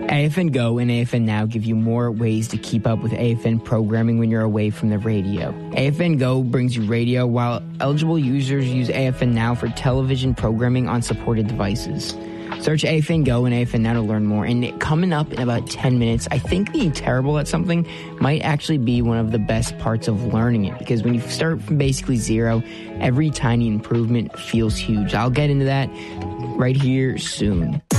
AFN Go and AFN Now give you more ways to keep up with AFN programming when you're away from the radio. AFN Go brings you radio, while eligible users use AFN Now for television programming on supported devices. Search AFN Go and AFN Now to learn more. And coming up in about 10 minutes, I think being terrible at something might actually be one of the best parts of learning it, because when you start from basically zero, every tiny improvement feels huge. I'll get into that right here soon.